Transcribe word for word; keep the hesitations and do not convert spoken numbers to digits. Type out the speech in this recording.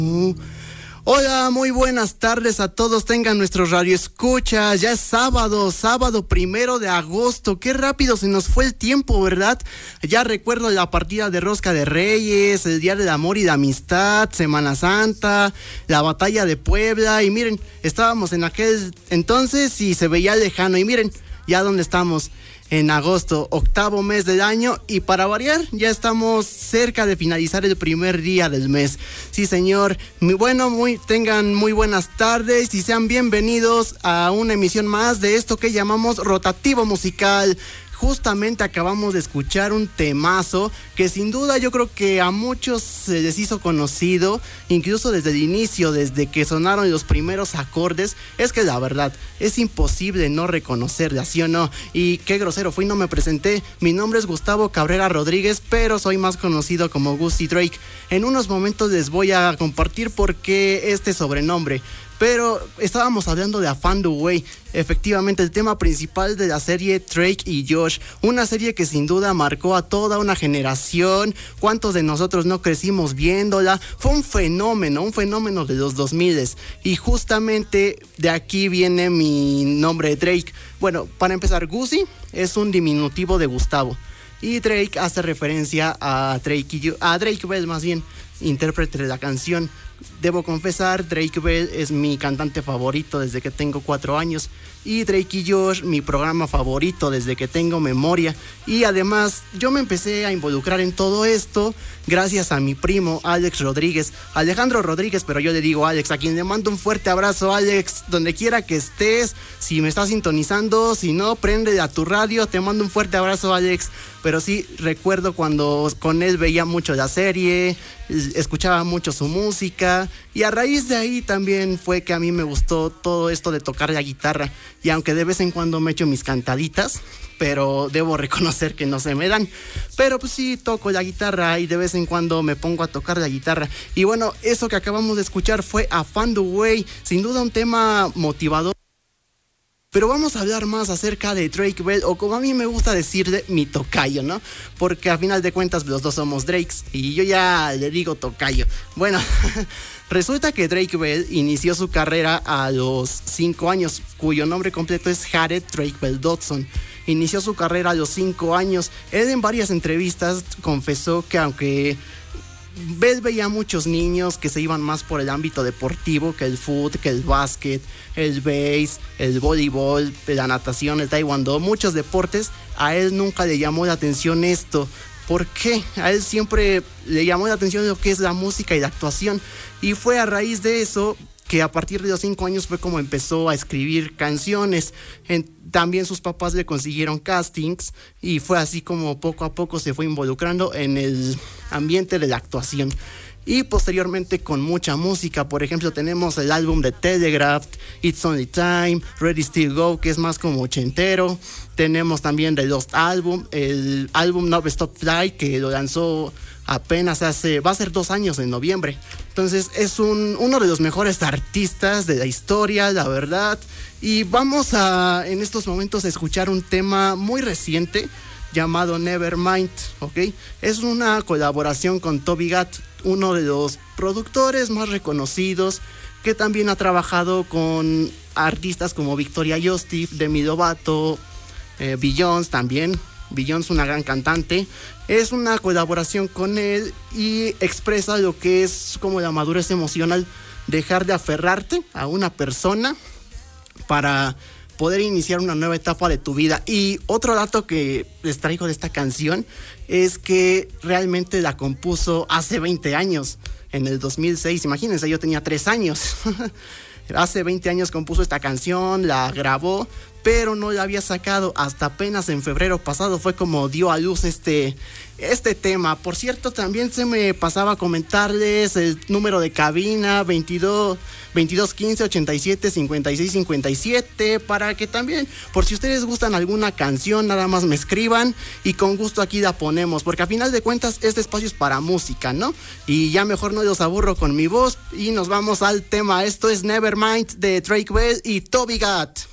Hola, muy buenas tardes a todos, tengan nuestros radioescuchas. Ya es sábado, sábado primero de agosto. Qué rápido se nos fue el tiempo, ¿verdad? Ya recuerdo la partida de Rosca de Reyes, el Día del Amor y la Amistad, Semana Santa, la Batalla de Puebla. Y miren, estábamos en aquel entonces y se veía lejano. Y miren, ya dónde estamos. En agosto, octavo mes del año, y para variar, ya estamos cerca de finalizar el primer día del mes. Sí, señor. Muy bueno, muy, tengan muy buenas tardes y sean bienvenidos a una emisión más de esto que llamamos Rotativo Musical. Justamente acabamos de escuchar un temazo que sin duda yo creo que a muchos se les hizo conocido, incluso desde el inicio, desde que sonaron los primeros acordes. Es que la verdad, es imposible no reconocerla, ¿sí o no? Y qué grosero fui, no me presenté. Mi nombre es Gustavo Cabrera Rodríguez, pero soy más conocido como Gusty Drake. En unos momentos les voy a compartir por qué este sobrenombre. Pero estábamos hablando de A Found a Way, efectivamente el tema principal de la serie Drake y Josh, una serie que sin duda marcó a toda una generación. ¿Cuántos de nosotros no crecimos viéndola? Fue un fenómeno, un fenómeno de los dos mil, y justamente de aquí viene mi nombre Drake. Bueno, para empezar, Gusy es un diminutivo de Gustavo y Drake hace referencia a Drake, y yo, a Drake Bell más bien, intérprete de la canción. Debo confesar, Drake Bell es mi cantante favorito desde que tengo cuatro años y Drake y Josh mi programa favorito desde que tengo memoria. Y además yo me empecé a involucrar en todo esto gracias a mi primo Alex Rodríguez, Alejandro Rodríguez, pero yo le digo Alex, a quien le mando un fuerte abrazo. Alex, donde quiera que estés, si me estás sintonizando, si no, prende a tu radio, te mando un fuerte abrazo, Alex. Pero sí, recuerdo cuando con él veía mucho la serie, escuchaba mucho su música, y a raíz de ahí también fue que a mí me gustó todo esto de tocar la guitarra. Y aunque de vez en cuando me echo mis cantaditas, pero debo reconocer que no se me dan, pero pues sí toco la guitarra y de vez en cuando me pongo a tocar la guitarra. Y bueno, eso que acabamos de escuchar fue A Found a Way, sin duda un tema motivador. Pero vamos a hablar más acerca de Drake Bell, o como a mí me gusta decirle, mi tocayo, ¿no? Porque a final de cuentas los dos somos Drakes y yo ya le digo tocayo. Bueno, resulta que Drake Bell inició su carrera a los cinco años, cuyo nombre completo es Jared Drake Bell Dodson. Inició su carrera a los cinco años. Él en varias entrevistas confesó que aunque Bell veía muchos niños que se iban más por el ámbito deportivo, que el fútbol, que el básquet, el base, el voleibol, la natación, el taekwondo, muchos deportes, a él nunca le llamó la atención esto. ¿Por qué? A él siempre le llamó la atención lo que es la música y la actuación, y fue a raíz de eso que a partir de los cinco años fue como empezó a escribir canciones. En, también sus papás le consiguieron castings y fue así como poco a poco se fue involucrando en el ambiente de la actuación. Y posteriormente con mucha música, por ejemplo tenemos el álbum de Telegraph, It's Only Time, Ready Still Go, que es más como ochentero. Tenemos también The Lost Album, el álbum Never Stop Fly, que lo lanzó apenas hace, va a ser dos años en noviembre. Entonces es un, uno de los mejores artistas de la historia, la verdad. Y vamos a en estos momentos a escuchar un tema muy reciente llamado Nevermind, ¿ok? Es una colaboración con Toby Gad, uno de los productores más reconocidos, que también ha trabajado con artistas como Victoria Justice, Demi Lovato, eh, Beyoncé también. Beyoncé, una gran cantante. Es una colaboración con él y expresa lo que es como la madurez emocional, dejar de aferrarte a una persona para poder iniciar una nueva etapa de tu vida. Y otro dato que les traigo de esta canción es que realmente la compuso hace veinte años, en el dos mil seis. Imagínense, yo tenía tres años. Hace veinte años compuso esta canción, la grabó, pero no la había sacado hasta apenas en febrero pasado. Fue como dio a luz este, este tema. Por cierto, también se me pasaba a comentarles el número de cabina veintidós, veintidós quince, ochenta y siete, cincuenta y seis, cincuenta y siete, para que también, por si ustedes gustan alguna canción, nada más me escriban y con gusto aquí la ponemos, porque a final de cuentas este espacio es para música, ¿no? Y ya mejor no los aburro con mi voz y nos vamos al tema. Esto es Nevermind de Drake Bell y Toby Gad.